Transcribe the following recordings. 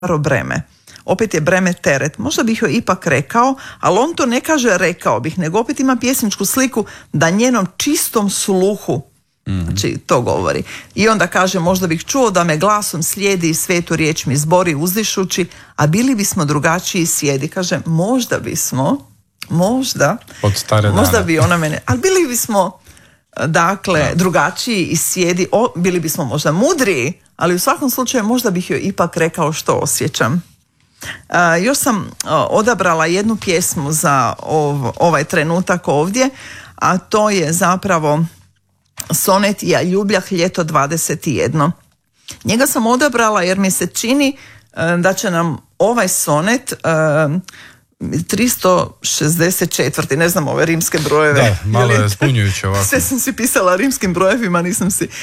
breme. Opet je breme teret. Možda bih joj ipak rekao, ali on to ne kaže rekao bih, nego opet ima pjesničku sliku da njenom čistom sluhu, znači to govori. I onda kaže, možda bih čuo da me glasom slijedi i svetu riječ mi zbori uzdišući, a bili bismo drugačiji sjedi. Kaže, možda bismo, možda bi ona mene, ali bili bismo drugačiji i sjedi, bili bismo možda mudriji, ali u svakom slučaju možda bih joj ipak rekao što osjećam. Još sam odabrala jednu pjesmu za ovaj trenutak ovdje, a to je zapravo sonet Ja ljubljah ljeto 21. Njega sam odabrala jer mi se čini da će nam ovaj sonet 364. Ne znam ove rimske brojeve. Da, malo je zbunjujuće ovako. Sve sam si pisala rimskim brojevima, nisam si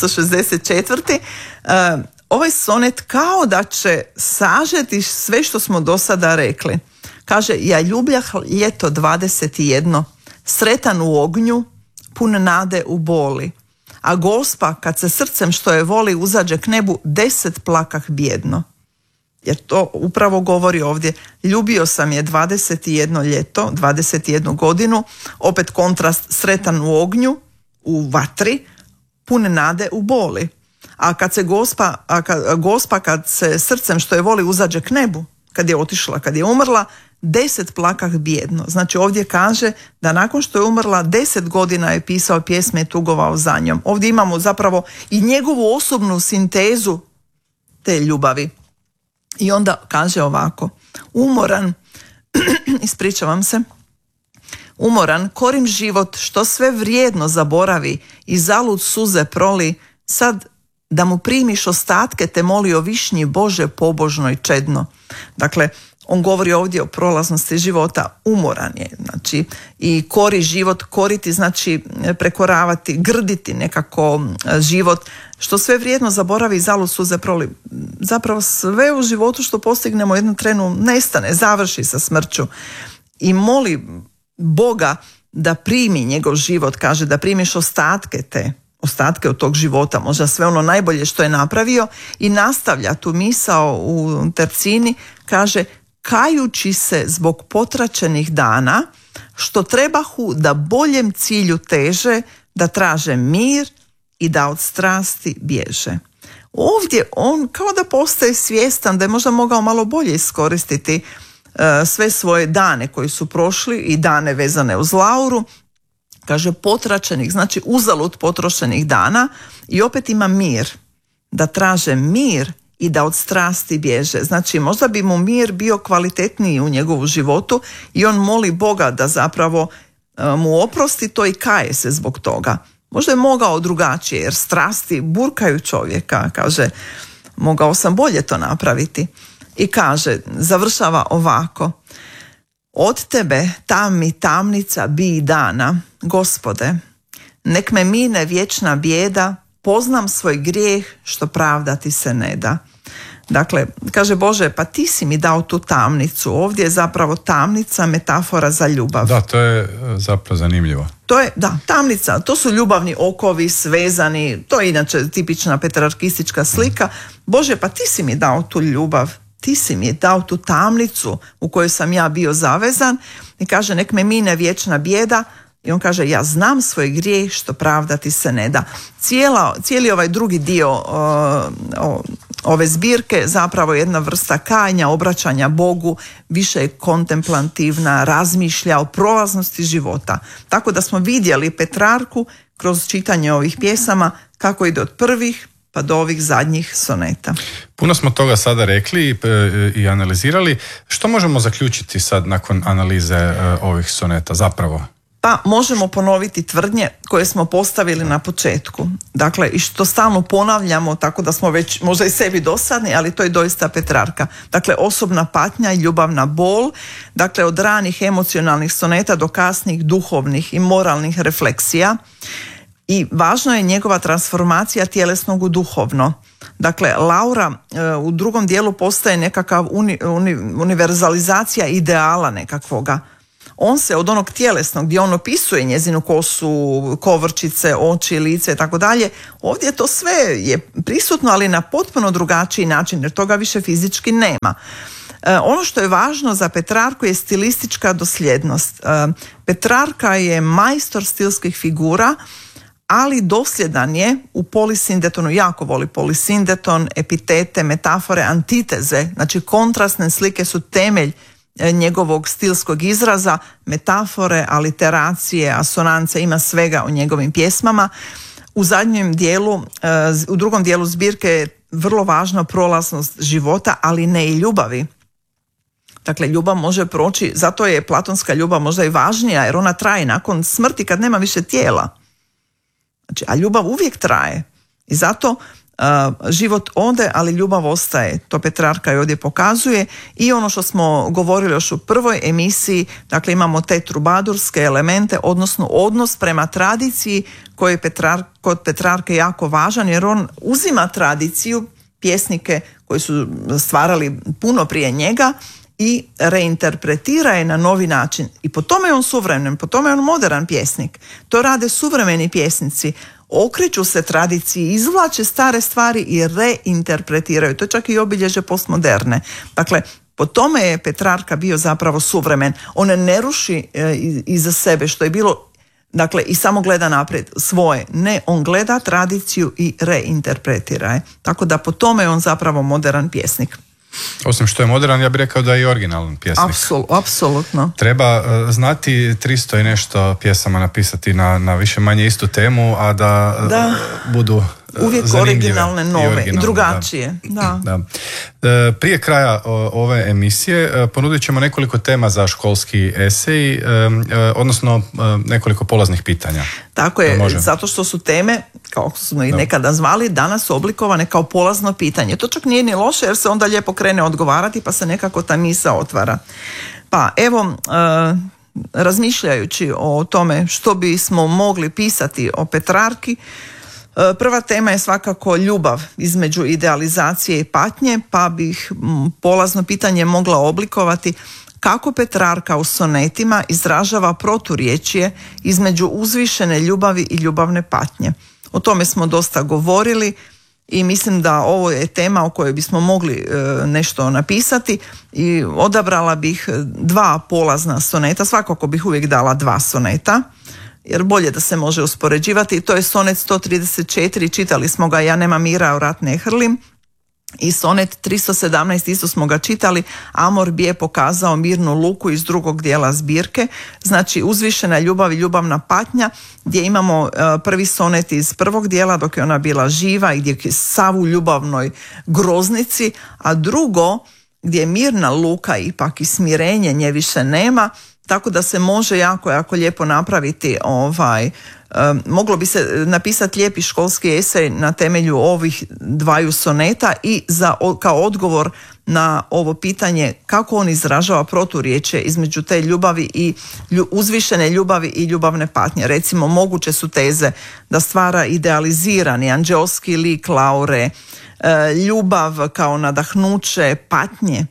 364. Ovaj sonet kao da će sažeti sve što smo do sada rekli. Kaže, ja ljubljah ljeto 21, sretan u ognju, pun nade u boli. A Gospa, kad se srcem što je voli uzađe k nebu, 10 plakah bjedno. Jer to upravo govori ovdje. Ljubio sam je 21 ljeto, 21 godinu, opet kontrast, sretan u ognju, u vatri, pun nade u boli. A kad se Gospa kad se srcem što je voli uzađe k nebu, kad je otišla, kad je umrla, 10 plakah bjedno. Znači ovdje kaže da nakon što je umrla 10 godina je pisao pjesme i tugovao za njom. Ovdje imamo zapravo i njegovu osobnu sintezu te ljubavi. I onda kaže ovako, umoran, ispričavam se, umoran, korim život što sve vrijedno zaboravi i zalud suze proli, sad da mu primiš ostatke te molio višnji Bože pobožno i čedno. Dakle, on govori ovdje o prolaznosti života, umoran je, znači, i kori život, koriti znači prekoravati, grditi nekako život, što sve vrijedno zaboravi i zalud suze proli. Zapravo sve u životu što postignemo jednu trenu nestane, završi sa smrću. I moli Boga da primi njegov život, kaže da primiš ostatke od tog života, možda sve ono najbolje što je napravio, i nastavlja tu misao u tercini, kaže kajući se zbog potračenih dana, što trebahu da boljem cilju teže, da traže mir i da od strasti bježe. Ovdje on kao da postaje svjestan da je možda mogao malo bolje iskoristiti sve svoje dane koji su prošli i dane vezane uz Lauru. Kaže potračenih, znači uzalud potrošenih dana, i opet ima mir, da traže mir i da od strasti bježe. Znači možda bi mu mir bio kvalitetniji u njegovu životu i on moli Boga da zapravo mu oprosti to i kaje se zbog toga. Možda je mogao drugačije jer strasti burkaju čovjeka, kaže mogao sam bolje to napraviti. I kaže, završava ovako, od tebe tam tamnica bi dana, Gospode, nek me mine vječna bijeda, poznam svoj grijeh što pravdati se ne da. Dakle, kaže Bože, pa ti si mi dao tu tamnicu. Ovdje je zapravo tamnica metafora za ljubav. Da, to je zapravo zanimljivo. To je, da, tamnica, to su ljubavni okovi svezani, to je inače tipična petrarkistička slika. Bože, pa ti si mi dao tu ljubav, ti si mi dao tu tamnicu u kojoj sam ja bio zavezan, i kaže nek me mine vječna bijeda, i on kaže ja znam svoj grijeh što pravdati se ne da. Cijeli ovaj drugi dio ove zbirke zapravo je jedna vrsta kajanja, obraćanja Bogu, više je kontemplativna, razmišlja o prolaznosti života. Tako da smo vidjeli Petrarku kroz čitanje ovih pjesama kako ide od prvih pa do ovih zadnjih soneta. Puno smo toga sada rekli i analizirali. Što možemo zaključiti sad nakon analize ovih soneta zapravo? Pa možemo ponoviti tvrdnje koje smo postavili na početku. Dakle, i što stalno ponavljamo, tako da smo već možda i sebi dosadni, ali to je doista Petrarka. Dakle, osobna patnja i ljubavna bol, dakle od ranih emocionalnih soneta do kasnih duhovnih i moralnih refleksija. I važno je njegova transformacija tjelesnog u duhovno. Dakle, Laura u drugom dijelu postaje nekakav univerzalizacija ideala nekakvoga. on se od onog tjelesnog gdje on opisuje njezinu kosu, kovrčice, oči, lice i tako dalje, ovdje to sve je prisutno, ali na potpuno drugačiji način, jer toga više fizički nema. Ono što je važno za Petrarku je stilistička dosljednost. Petrarka je majstor stilskih figura, ali dosljedan je u polisindetonu, jako voli polisindeton, epitete, metafore, antiteze, znači kontrastne slike su temelj njegovog stilskog izraza, metafore, aliteracije, asonance, ima svega u njegovim pjesmama. U drugom dijelu zbirke je vrlo važna prolaznost života, ali ne i ljubavi. Dakle, ljubav može proći, zato je platonska ljubav možda i važnija, jer ona traje nakon smrti kad nema više tijela. Znači, a ljubav uvijek traje. I zato život ode, ali ljubav ostaje. To Petrarka i ovdje pokazuje. I ono što smo govorili još u prvoj emisiji, dakle imamo te trubadurske elemente, odnosno odnos prema tradiciji koji je kod Petrarke jako važan, jer on uzima tradiciju, pjesnike koji su stvarali puno prije njega i reinterpretira je na novi način. I po tome je on suvremen, po tome je on moderan pjesnik. To rade suvremeni pjesnici. Okreću se tradiciji, izvlače stare stvari i reinterpretiraju. To je čak i obilježje postmoderne. Dakle, po tome je Petrarka bio zapravo suvremen. On ne ruši iza sebe što je bilo, dakle, i samo gleda naprijed svoje. Ne, on gleda tradiciju i reinterpretira je. Tako da po tome je on zapravo modern pjesnik. Osim što je modern, ja bih rekao da je i originalan pjesnik. Apsolutno. Treba znati 300 i nešto pjesama napisati na više manje istu temu, a da budu uvijek originalne, nove i drugačije. Da. Prije kraja ove emisije ponudit ćemo nekoliko tema za školski esej, odnosno nekoliko polaznih pitanja. Tako je, zato što su teme, kao smo ih nekada zvali, danas oblikovane kao polazno pitanje. To čak nije ni loše, jer se onda lijepo krene odgovarati, pa se nekako ta misao otvara. Pa evo, razmišljajući o tome što bismo mogli pisati o Petrarki, prva tema je svakako ljubav između idealizacije i patnje, pa bih polazno pitanje mogla oblikovati kako Petrarka u sonetima izražava proturječje između uzvišene ljubavi i ljubavne patnje. O tome smo dosta govorili i mislim da ovo je tema o kojoj bismo mogli nešto napisati i odabrala bih 2 polazna soneta, svakako bih uvijek dala 2 soneta, jer bolje da se može uspoređivati. To je sonet 134, čitali smo ga Ja nema mira, u rat ne hrlim, i sonet 317, isto smo ga čitali, Amor bije pokazao mirnu luku iz drugog dijela zbirke, znači uzvišena ljubav i ljubavna patnja, gdje imamo prvi sonet iz prvog dijela dok je ona bila živa i gdje je sav u ljubavnoj groznici, a drugo gdje je mirna luka ipak i smirenje nje više nema, tako da se može jako, jako lijepo napraviti moglo bi se napisati lijepi školski esej na temelju ovih 2 soneta i kao odgovor na ovo pitanje kako on izražava proturječje između te ljubavi i uzvišene ljubavi i ljubavne patnje. Recimo, moguće su teze da stvara idealizirani anđeoski lik Laure, ljubav kao nadahnuće patnje,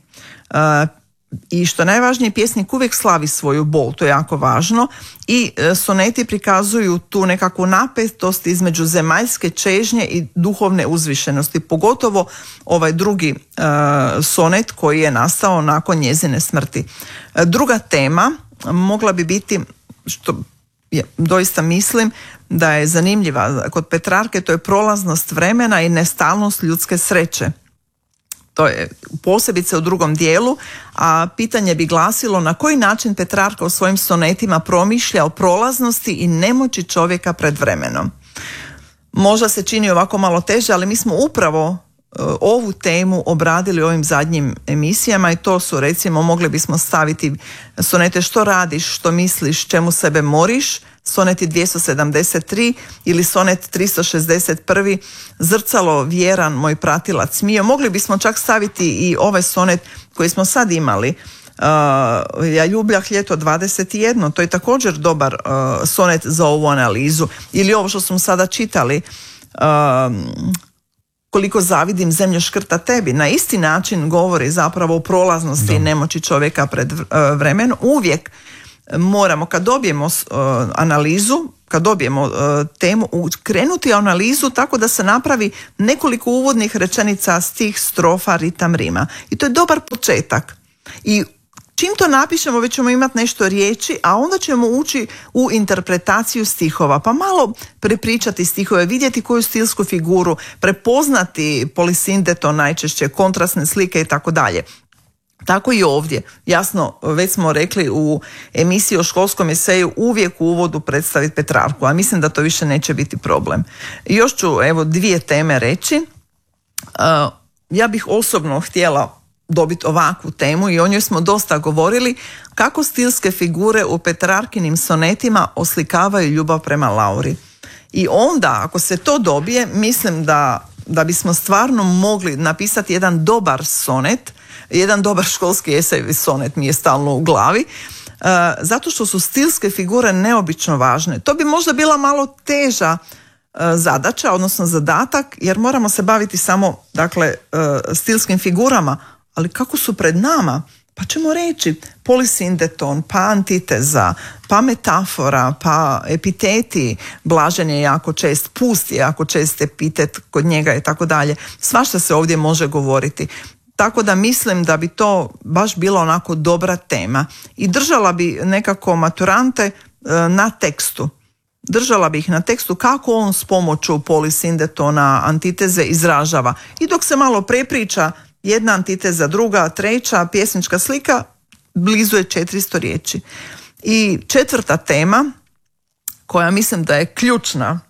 i što najvažnije, pjesnik uvijek slavi svoju bol, to je jako važno, i soneti prikazuju tu nekakvu napetost između zemaljske čežnje i duhovne uzvišenosti, pogotovo ovaj drugi sonet koji je nastao nakon njezine smrti. Druga tema mogla bi biti, što doista mislim da je zanimljiva kod Petrarke, to je prolaznost vremena i nestalnost ljudske sreće. To je posebice u drugom dijelu, a pitanje bi glasilo na koji način Petrarka u svojim sonetima promišlja o prolaznosti i nemoći čovjeka pred vremenom. Možda se čini ovako malo teže, ali mi smo upravo ovu temu obradili u ovim zadnjim emisijama i to su, recimo, mogli bismo staviti sonete Što radiš, što misliš, čemu sebe moriš, soneti 273 ili sonet 361 Zrcalo vjeran moj pratilac mio. Mogli bismo čak staviti i ovaj sonet koji smo sad imali, Ja ljubljah ljeto 21, to je također dobar sonet za ovu analizu, ili ovo što smo sada čitali, Koliko zavidim zemlje škrta tebi, na isti način govori zapravo o prolaznosti i nemoći čovjeka pred vremenom. Uvijek moramo, kad dobijemo analizu, kad dobijemo temu, krenuti analizu tako da se napravi nekoliko uvodnih rečenica, stih, strofa, ritam, rima. I to je dobar početak. I čim to napišemo, već ćemo imati nešto riječi, a onda ćemo ući u interpretaciju stihova, pa malo prepričati stihove, vidjeti koju stilsku figuru, prepoznati polisindeton, najčešće kontrastne slike i tako dalje. Tako i ovdje. Jasno, već smo rekli u emisiji o školskom eseju uvijek u uvodu predstaviti Petrarku, a mislim da to više neće biti problem. Još ću, evo, 2 teme reći. Ja bih osobno htjela dobiti ovakvu temu i o njoj smo dosta govorili, kako stilske figure u Petrarkinim sonetima oslikavaju ljubav prema Lauri. I onda, ako se to dobije, mislim da bismo stvarno mogli napisati jedan dobar sonet, jedan dobar školski esej, sonet mi je stalno u glavi, zato što su stilske figure neobično važne. To bi možda bila malo teža zadaća, odnosno zadatak, jer moramo se baviti samo, dakle, stilskim figurama, ali kako su pred nama? Pa ćemo reći polisindeton, pa antiteza, pa metafora, pa epiteti. Blažen je jako čest, pust je jako čest epitet kod njega i tako dalje. Svašta se ovdje može govoriti. Tako da mislim da bi to baš bila onako dobra tema. I držala bi nekako maturante na tekstu. Držala bi ih na tekstu kako on s pomoću polisindetona, antiteze izražava. I dok se malo prepriča, jedna antiteza, druga, treća, pjesnička slika, blizu je 400 riječi. I 4. tema, koja mislim da je ključna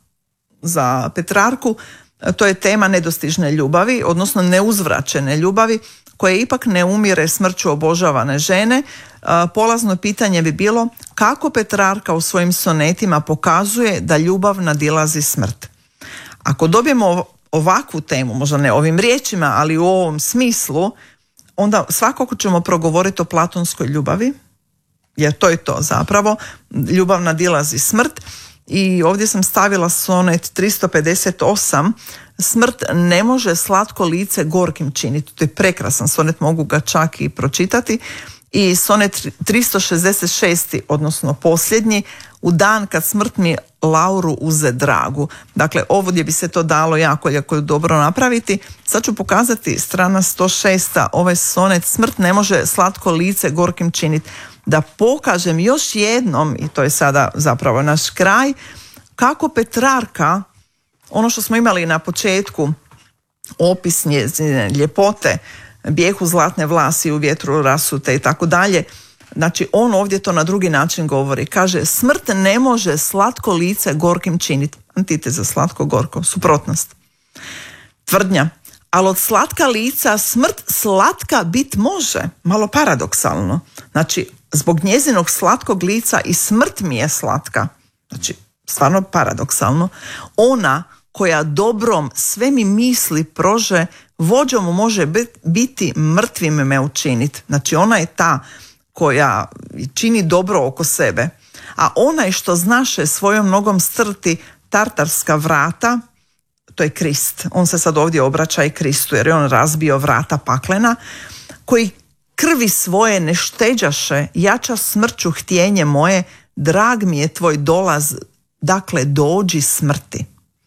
za Petrarku, to je tema nedostižne ljubavi, odnosno neuzvraćene ljubavi, koja ipak ne umire smrću obožavane žene. Polazno pitanje bi bilo kako Petrarka u svojim sonetima pokazuje da ljubav nadilazi smrt. Ako dobijemo ovakvu temu, možda ne ovim riječima, ali u ovom smislu, onda svakako ćemo progovoriti o platonskoj ljubavi, jer to je to zapravo, ljubav nadilazi smrt. I ovdje sam stavila sonet 358, smrt ne može slatko lice gorkim činiti. To je prekrasan sonet, mogu ga čak i pročitati. I sonet 366, odnosno posljednji, u dan kad smrt mi Lauru uze dragu. Dakle, ovdje bi se to dalo jako dobro napraviti. Sad ću pokazati strana 106, ovaj sonet, smrt ne može slatko lice gorkim činiti. Da pokažem još jednom, i to je sada zapravo naš kraj, kako Petrarka, ono što smo imali na početku, opis njezine ljepote, bijehu zlatne vlasi u vjetru rasute i tako dalje, znači on ovdje to na drugi način govori. Kaže, smrt ne može slatko lice gorkim činiti. Antiteza, slatko gorko, suprotnost. Tvrdnja, ali od slatka lica smrt slatka bit može. Malo paradoksalno. Znači, zbog njezinog slatkog lica i smrt mi je slatka. Znači, stvarno paradoksalno. Ona koja dobrom sve mi misli prože, vođom može biti mrtvim me učiniti. Znači, ona je ta koja čini dobro oko sebe. A onaj što znaše svojom nogom strti tartarska vrata, to je Krist. On se sad ovdje obraća i Kristu, jer je on razbio vrata paklena, koji krvi svoje ne šteđaše, jača smrću htjenje moje, drag mi je tvoj dolaz, dakle dođi smrti.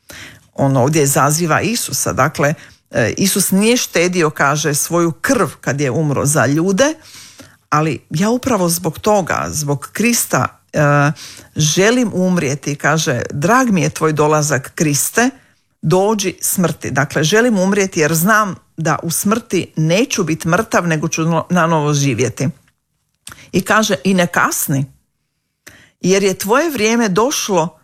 On ovdje zaziva Isusa, dakle Isus nije štedio, kaže, svoju krv kad je umro za ljude, ali ja upravo zbog toga, zbog Krista želim umrijeti, kaže, drag mi je tvoj dolazak Kriste, dođi smrti. Dakle, želim umrijeti jer znam da u smrti neću biti mrtav, nego ću na novo živjeti. I kaže, i ne kasni, jer je tvoje vrijeme došlo,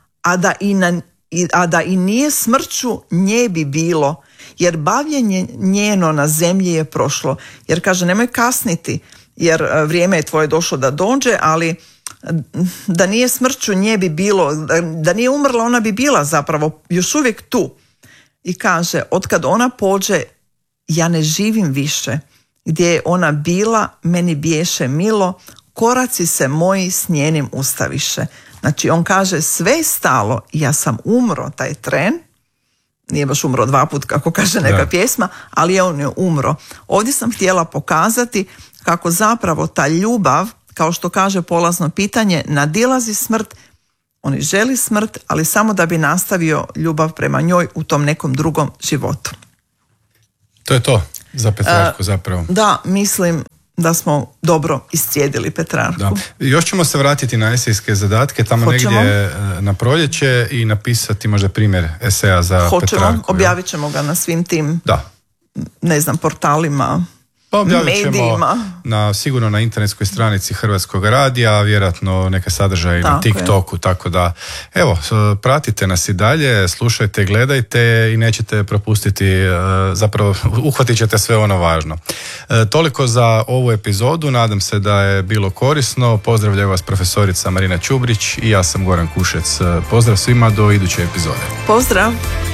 a da i nije smrću nje bi bilo, jer bavljenje njeno na zemlji je prošlo. Jer kaže, nemoj kasniti, jer vrijeme je tvoje došlo da dođe, ali da nije smrću nje bi bilo, da nije umrla, ona bi bila zapravo još uvijek tu. I kaže, otkad ona pođe, ja ne živim više. Gdje je ona bila, meni biješe milo, koraci se moji s njenim ustaviše. Znači, on kaže, sve je stalo, ja sam umro, taj tren, nije baš umro 2 puta, kako kaže neka pjesma, ali on je umro. Ovdje sam htjela pokazati kako zapravo ta ljubav, kao što kaže polazno pitanje, nadilazi smrt, on i želi smrt, ali samo da bi nastavio ljubav prema njoj u tom nekom drugom životu. To je to za Petrarku zapravo. Da, mislim da smo dobro iscijedili Petrarku. Da. Još ćemo se vratiti na esejske zadatke, tamo negdje na proljeće i napisati možda primjer eseja za Petrarku. Objavit ćemo ga na svim tim, portalima, pa objavit ćemo medijima. Sigurno na internetskoj stranici Hrvatskog radija, vjerojatno neke sadržaje na TikToku, tako da evo, pratite nas i dalje, slušajte, gledajte i nećete propustiti, zapravo uhvatit ćete sve ono važno. Toliko za ovu epizodu, nadam se da je bilo korisno. Pozdravljaju vas profesorica Marina Čubrić i ja sam Goran Kušec. Pozdrav svima, do iduće epizode. Pozdrav!